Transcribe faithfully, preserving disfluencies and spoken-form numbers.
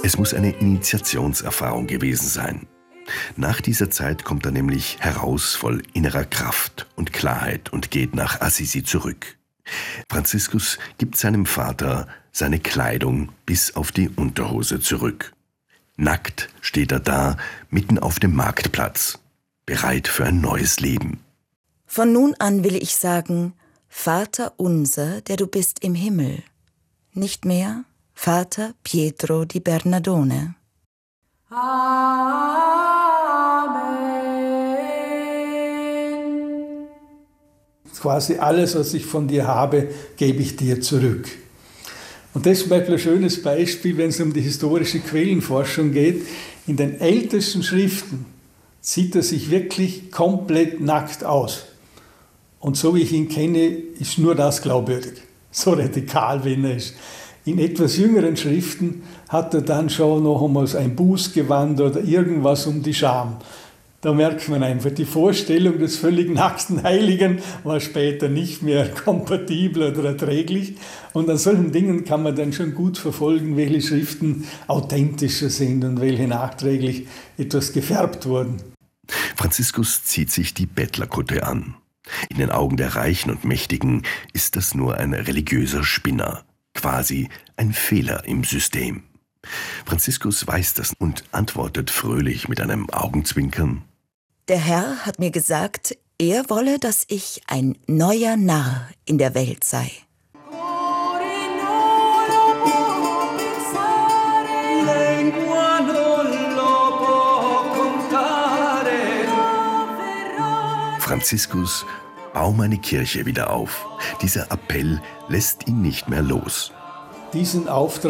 Es muss eine Initiationserfahrung gewesen sein. Nach dieser Zeit kommt er nämlich heraus voll innerer Kraft und Klarheit und geht nach Assisi zurück. Franziskus gibt seinem Vater seine Kleidung bis auf die Unterhose zurück. Nackt steht er da, mitten auf dem Marktplatz, bereit für ein neues Leben. Von nun an will ich sagen, Vater unser, der du bist im Himmel. Nicht mehr Vater Pietro di Bernardone. Amen. Quasi alles, was ich von dir habe, gebe ich dir zurück. Und das ist zum Beispiel ein schönes Beispiel, wenn es um die historische Quellenforschung geht. In den ältesten Schriften sieht er sich wirklich komplett nackt aus. Und so wie ich ihn kenne, ist nur das glaubwürdig. So radikal, wenn er ist. In etwas jüngeren Schriften hat er dann schon noch einmal ein Bußgewand oder irgendwas um die Scham. Da merkt man einfach, die Vorstellung des völlig nackten Heiligen war später nicht mehr kompatibel oder erträglich. Und an solchen Dingen kann man dann schon gut verfolgen, welche Schriften authentischer sind und welche nachträglich etwas gefärbt wurden. Franziskus zieht sich die Bettlerkutte an. In den Augen der Reichen und Mächtigen ist das nur ein religiöser Spinner, quasi ein Fehler im System. Franziskus weiß das und antwortet fröhlich mit einem Augenzwinkern: Der Herr hat mir gesagt, er wolle, dass ich ein neuer Narr in der Welt sei. Franziskus, bau meine Kirche wieder auf. Dieser Appell lässt ihn nicht mehr los. Diesen Auftrag